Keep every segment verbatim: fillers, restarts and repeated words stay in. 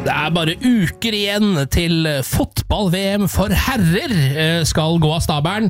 Det er bare uker igjen til fotball-V M for herrer skal gå av stabelen.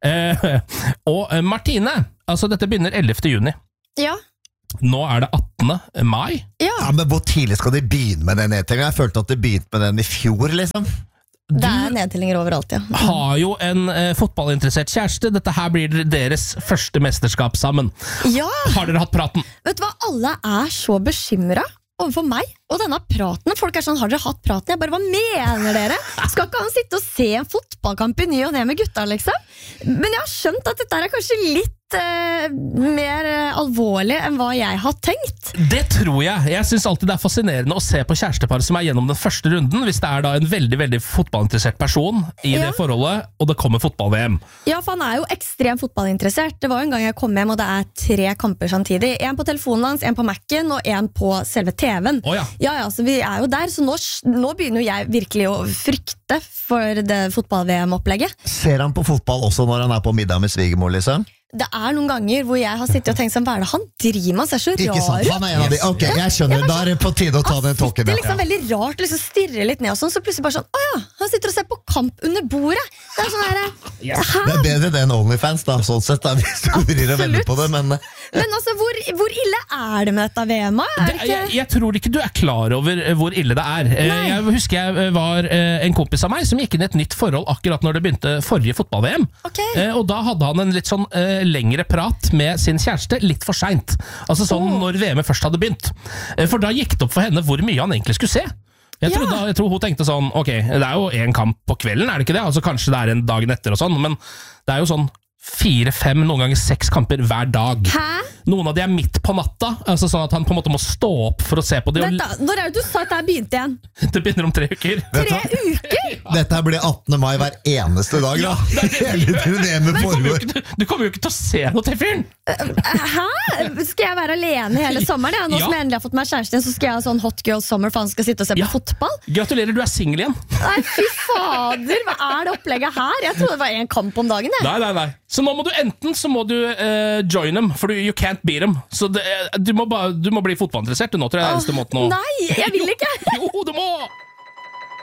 Og Martine, altså dette begynner ellevte juni. Ja. Nå er det attende mai. Ja. Ja, men hvor tidlig skal de begynne med den nedtellingen? Jeg følte at de begynte med den i fjor, liksom. Det er nedtellinger overalt, ja. Du har jo en eh, fotballinteressert kjæreste. Dette her blir deres første mesterskap sammen. Ja! Har dere hatt praten? Vet du hva, alle er så bekymret overfor meg og denne praten. Folk er sånn, har dere hatt praten? Jeg bare, hva mener dere? Skal ikke han sitte og se en fotballkamp i ny og ned med gutta, liksom? Men jeg har skjønt at dette er kanskje litt eh, mer eh, alvorlig enn hva jeg har tenkt. Det tror jeg. Jeg synes alltid det er fascinerende å se på kjærestepar som er gjennom den første runden, hvis det er da en veldig, veldig fotballinteressert person i Ja. det forholdet, og det kommer fotball-V M. Ja, for han er jo ekstremt fotballinteressert. Det var jo en gang jeg kom hjem, og det er tre kamper samtidig. En på telefonen hans, en på Mac'en, og en på selve T V-en. Å ja. Ja, ja, så vi er jo der, så nå, nå begynner jo jeg virkelig å frykte for det fotball-V M-opplegget. Ser han på fotball også når han er på middag med svigermor, liksom? Det er noen ganger hvor jeg har sittet og tenkt sånn, hva er det han driver med? Han ser så Ikke sant, rar ut. han er en av de. Ok, jeg skjønner, da er det på tide å ta den tåken. Det er Ja. liksom veldig rart, liksom stirrer litt ned og sånn, så plutselig bare sånn, å ja, han sitter og ser på kamp under bordet. Det er sånn her, hæ? Det er bedre det enn OnlyFans, da, sånn sett, da, hvis du vrir og vender på det, men Men altså, hvor, hvor ille er det med dette V M-et? Er Det, det ikke... jeg, jeg tror ikke du er klar over eh, hvor ille det er. Eh, Nei. Jeg husker jeg var eh, en kompis av meg som gikk inn i et nytt forhold akkurat når det begynte forrige fotball-V M. Ok. Eh, Og da hadde han en litt sånn eh, lengre prat med sin kjæreste litt for sent. Altså sånn Oh. når V M-et først hadde begynt. Eh, For da gikk det opp for henne hvor mye han egentlig skulle se. Jeg, Ja. trodde, jeg tror hun tenkte sånn, ok, det er jo en kamp på kvelden, er det ikke det? Altså kanskje det er en dagen etter og sånn, men det er jo sånn fire, fem, noen ganger seks kamper hver dag. Hæ? Noen av de er midt på natta, altså sånn at han på en måte må stå opp for å se på det. Vent da, når er det du sa at det her begynte igjen? Det begynner om tre uker. Vet du Tre hva? uker? Dette her blir attende mai hver eneste dag, da. Hele tiden det med Du kommer, jo forår. ikke, til- du kommer jo ikke til å se noe til fyren! Hæ? Skal jeg være alene hele sommeren? Ja? Nå Ja. som jeg endelig har fått meg kjæreste igjen, så skal jeg ha sånn hot girl summer, for han skal sitte og se på Ja. fotball? Gratulerer, du er singel igjen. Nei, fy fader, hva er det opplegget her? Jeg trodde det var en kamp om dagen, jeg. Nei, nei, nei. Så nå må du enten så må du eh, join dem, for du, you can't beat them. Så det, du, må bare, du må bli fotballinteressert. Du nå tror jeg det er eneste måten å Nei, jeg vil ikke. Jo, du må!